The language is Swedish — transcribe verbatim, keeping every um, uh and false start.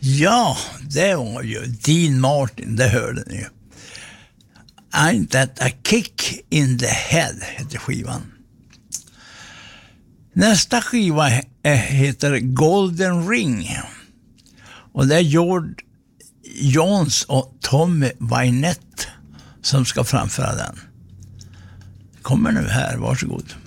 Ja, det var ju Dean Martin, det hörde ni ju. I'm that a kick in the head heter skivan. Nästa skiva heter Golden Ring. Och det är George Jones och Tommy Wynette som ska framföra den. Kommer nu här, varsågod.